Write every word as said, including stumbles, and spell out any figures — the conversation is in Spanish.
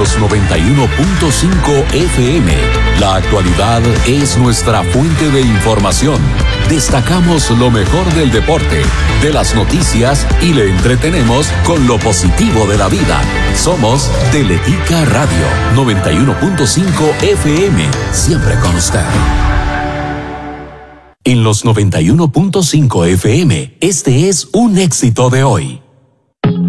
Los noventa y uno punto cinco F M. La actualidad es nuestra fuente de información. Destacamos lo mejor del deporte, de las noticias y le entretenemos con lo positivo de la vida. Somos Teletica Radio noventa y uno punto cinco F M. Siempre con usted. En los noventa y uno punto cinco F M, este es un éxito de hoy.